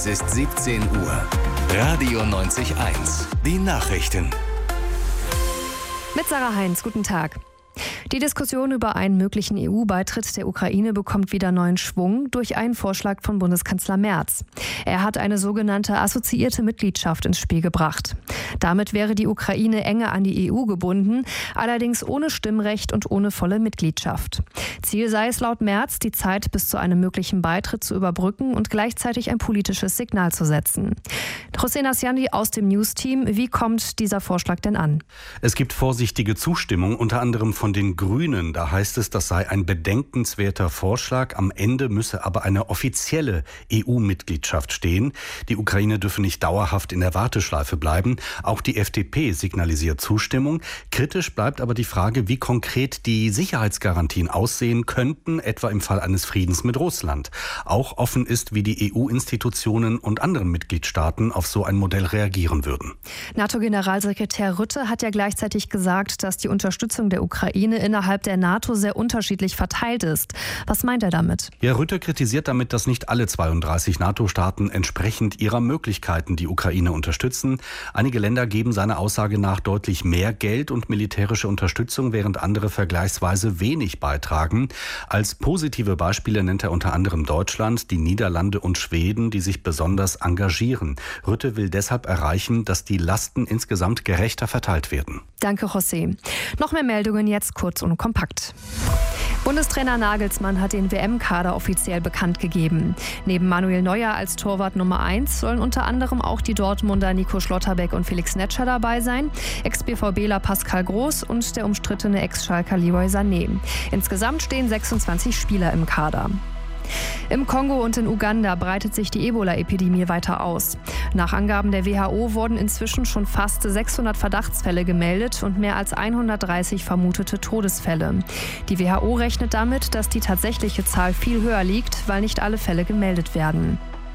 Es ist 17 Uhr. Radio 90.1. Die Nachrichten. Mit Sarah Heinz, guten Tag. Die Diskussion über einen möglichen EU-Beitritt der Ukraine bekommt wieder neuen Schwung durch einen Vorschlag von Bundeskanzler Merz. Er hat eine sogenannte assoziierte Mitgliedschaft ins Spiel gebracht. Damit wäre die Ukraine enger an die EU gebunden, allerdings ohne Stimmrecht und ohne volle Mitgliedschaft. Ziel sei es laut Merz, die Zeit bis zu einem möglichen Beitritt zu überbrücken und gleichzeitig ein politisches Signal zu setzen. Hossein Asjani aus dem News-Team, wie kommt dieser Vorschlag denn an? Es gibt vorsichtige Zustimmung, unter anderem von den Grünen. Da heißt es, das sei ein bedenkenswerter Vorschlag. Am Ende müsse aber eine offizielle EU-Mitgliedschaft stehen. Die Ukraine dürfe nicht dauerhaft in der Warteschleife bleiben. Auch die FDP signalisiert Zustimmung. Kritisch bleibt aber die Frage, wie konkret die Sicherheitsgarantien aussehen könnten, etwa im Fall eines Friedens mit Russland. Auch offen ist, wie die EU-Institutionen und anderen Mitgliedstaaten auf so ein Modell reagieren würden. NATO-Generalsekretär Rutte hat ja gleichzeitig gesagt, dass die Unterstützung der Ukraine innerhalb der NATO sehr unterschiedlich verteilt ist. Was meint er damit? Ja, Rutte kritisiert damit, dass nicht alle 32 NATO-Staaten entsprechend ihrer Möglichkeiten die Ukraine unterstützen. Einige Länder geben seiner Aussage nach deutlich mehr Geld und militärische Unterstützung, während andere vergleichsweise wenig beitragen. Als positive Beispiele nennt er unter anderem Deutschland, die Niederlande und Schweden, die sich besonders engagieren. Rutte will deshalb erreichen, dass die Lasten insgesamt gerechter verteilt werden. Danke, José. Noch mehr Meldungen jetzt kurz und kompakt. Bundestrainer Nagelsmann hat den WM-Kader offiziell bekannt gegeben. Neben Manuel Neuer als Torwart Nummer 1 sollen unter anderem auch die Dortmunder Nico Schlotterbeck und Felix Netscher dabei sein, Ex-BVBler Pascal Groß und der umstrittene Ex-Schalker Leroy Sané. Insgesamt stehen 26 Spieler im Kader. Im Kongo und in Uganda breitet sich die Ebola-Epidemie weiter aus. Nach Angaben der WHO wurden inzwischen schon fast 600 Verdachtsfälle gemeldet und mehr als 130 vermutete Todesfälle. Die WHO rechnet damit, dass die tatsächliche Zahl viel höher liegt, weil nicht alle Fälle gemeldet werden.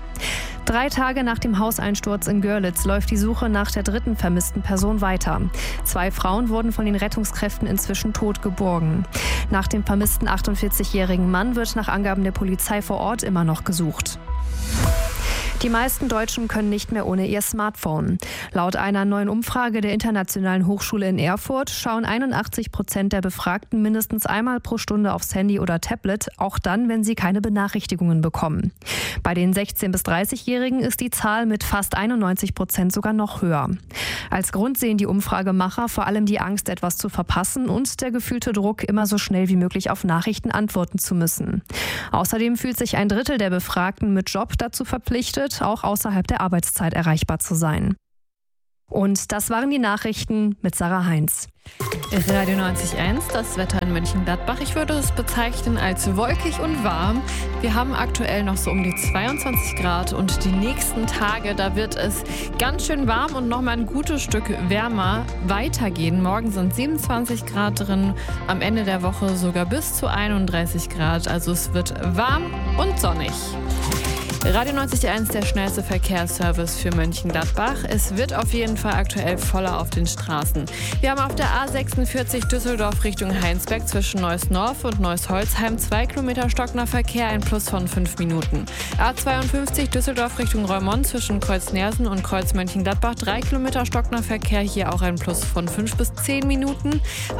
3 Tage nach dem Hauseinsturz in Görlitz läuft die Suche nach der dritten vermissten Person weiter. 2 Frauen wurden von den Rettungskräften inzwischen tot geborgen. Nach dem vermissten 48-jährigen Mann wird nach Angaben der Polizei vor Ort immer noch gesucht. Die meisten Deutschen können nicht mehr ohne ihr Smartphone. Laut einer neuen Umfrage der Internationalen Hochschule in Erfurt schauen 81% der Befragten mindestens einmal pro Stunde aufs Handy oder Tablet, auch dann, wenn sie keine Benachrichtigungen bekommen. Bei den 16- bis 30-Jährigen ist die Zahl mit fast 91% sogar noch höher. Als Grund sehen die Umfragemacher vor allem die Angst, etwas zu verpassen und der gefühlte Druck, immer so schnell wie möglich auf Nachrichten antworten zu müssen. Außerdem fühlt sich 1/3 der Befragten mit Job dazu verpflichtet, auch außerhalb der Arbeitszeit erreichbar zu sein. Und das waren die Nachrichten mit Sarah Heinz. Radio 90.1, das Wetter in Mönchengladbach. Ich würde es bezeichnen als wolkig und warm. Wir haben aktuell noch so um die 22 Grad und die nächsten Tage, da wird es ganz schön warm und noch mal ein gutes Stück wärmer weitergehen. Morgen sind 27 Grad drin, am Ende der Woche sogar bis zu 31 Grad. Also es wird warm und sonnig. Radio 90.1, der schnellste Verkehrsservice für Mönchengladbach. Es wird auf jeden Fall aktuell voller auf den Straßen. Wir haben auf der A46 Düsseldorf Richtung Heinsberg zwischen Neuss-Norf und Neuss-Holzheim 2 Kilometer stockender Verkehr, ein Plus von 5 Minuten. A52 Düsseldorf Richtung Reumont zwischen Kreuz-Nersen und Kreuz-Mönchengladbach 3 Kilometer stockender Verkehr, hier auch ein Plus von 5 bis 10 Minuten.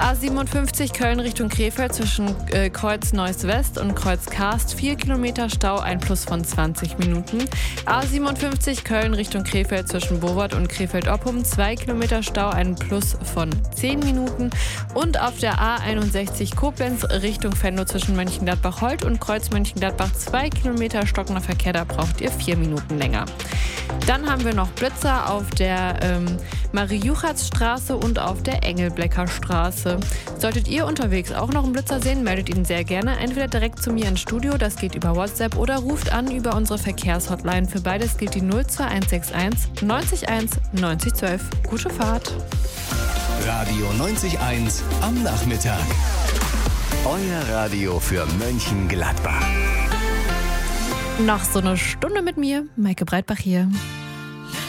A57 Köln Richtung Krefeld zwischen Kreuz-Neuss-West und Kreuz-Karst 4 Kilometer Stau, ein Plus von 20 Minuten. A57 Köln Richtung Krefeld zwischen Bowart und Krefeld-Oppum 2 Kilometer Stau, ein Plus von 10 Minuten. Und auf der A61 Koblenz Richtung Venlo zwischen Mönchengladbach-Holt und Kreuz-Mönchengladbach 2 Kilometer stockender Verkehr, da braucht ihr 4 Minuten länger. Dann haben wir noch Blitzer auf der Marie-Juchatz-Straße und auf der Engelblecker Straße. Solltet ihr unterwegs auch noch einen Blitzer sehen, meldet ihn sehr gerne entweder direkt zu mir ins Studio, das geht über WhatsApp, oder ruft an über unsere Verkehrshotline. Für beides gilt die 02161 901 9012. Gute Fahrt. Radio 90.1 am Nachmittag. Euer Radio für Mönchengladbach. Noch so eine Stunde mit mir, Maike Breitbach hier.